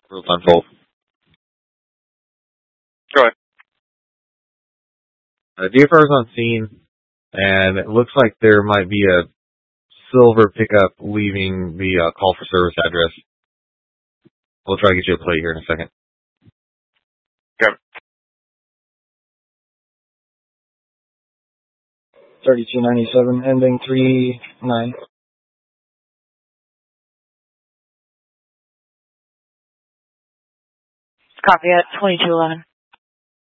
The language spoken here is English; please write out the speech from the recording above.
Real-time toll. Go ahead. DFR is on scene, and it looks like there might be a silver pickup leaving the call for service address. We'll try to get you a plate here in a second. Okay. 3297, ending 39. Copy at 2211.